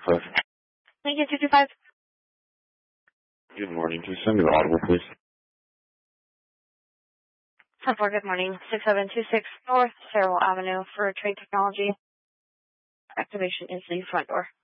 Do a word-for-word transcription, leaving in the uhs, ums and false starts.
Five. Lincoln two two five. Good morning. Can you send me the audible, please? ten four, good morning. six seven two six North Cerro Avenue for Trade Technology. Activation is the front door.